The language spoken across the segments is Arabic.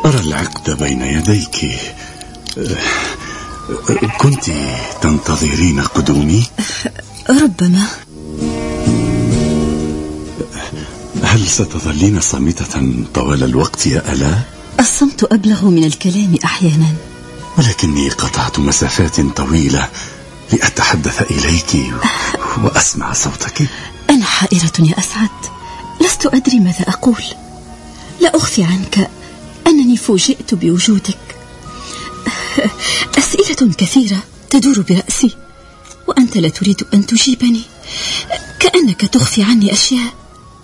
أرى العقد بين يديك. كنت تنتظرين قدومي؟ ربما. هل ستظلين صامتة طوال الوقت يا ألا؟ الصمت أبلغ من الكلام أحيانا. ولكني قطعت مسافات طويلة لأتحدث إليك وأسمع صوتك. أنا حائرة يا أسعد، لست أدري ماذا أقول. لا أخفي عنك أنني فوجئت بوجودك. أسئلة كثيرة تدور برأسي وأنت لا تريد أن تجيبني، كأنك تخفي عني أشياء.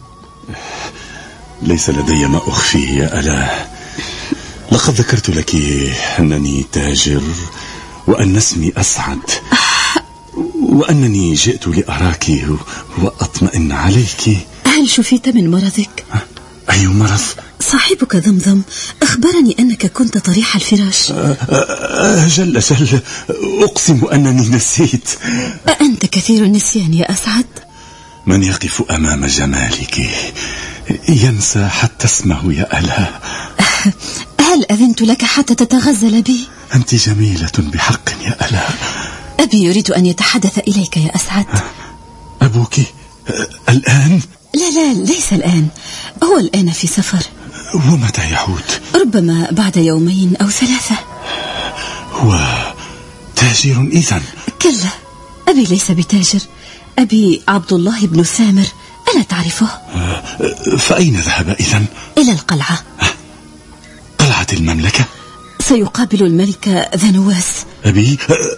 ليس لدي ما أخفيه يا ألا. لقد ذكرت لك أنني تاجر وأن اسمي أسعد وأنني جئت لأراك وأطمئن عليك. هل شفيت من مرضك؟ أي مرض؟ صاحبك ضمضم أخبرني أنك كنت طريح الفراش. جل أقسم أنني نسيت. أنت كثير النسيان يا أسعد. من يقف أمام جمالك ينسى حتى اسمه يا ألا. هل أذنت لك حتى تتغزل بي؟ أنت جميلة بحق يا ألا. أبي يريد أن يتحدث إليك يا أسعد. أبوك الآن؟ لا ليس الآن، هو الآن في سفر. ومتى يعود؟ ربما بعد 2 أو 3. هو تاجر إذن؟ كلا، أبي ليس بتاجر. أبي عبد الله بن سامر، ألا تعرفه؟ فأين ذهب إذن؟ إلى القلعة. قلعة المملكة؟ سيقابل الملك ذنواس. أبي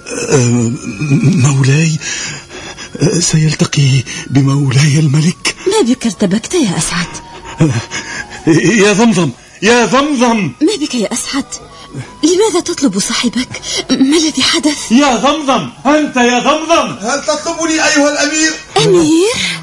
مولاي سيلتقي بمولاي الملك. ما بك ارتبكت يا أسعد؟ يا ضمضم يا ضمضم، ما بك يا أسعد؟ لماذا تطلب صاحبك؟ ما الذي حدث؟ يا ضمضم، أنت يا ضمضم. هل تطلبني أيها الأمير؟ أمير؟